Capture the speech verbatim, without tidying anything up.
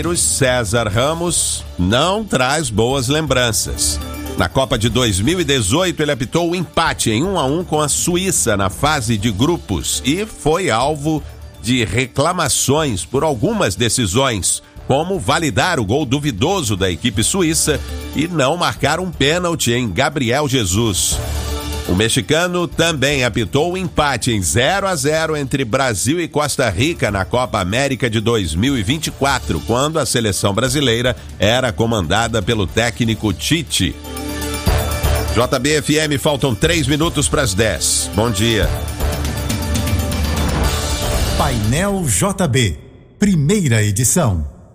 César Ramos não traz boas lembranças. Na Copa de dois mil e dezoito, ele apitou o empate em um a um com a Suíça na fase de grupos e foi alvo de reclamações por algumas decisões, como validar o gol duvidoso da equipe suíça e não marcar um pênalti em Gabriel Jesus. O mexicano também apitou o empate em zero a zero entre Brasil e Costa Rica na Copa América de dois mil e vinte e quatro, quando a seleção brasileira era comandada pelo técnico Tite. J B F M, faltam três minutos para as dez. Bom dia. Painel J B, primeira edição.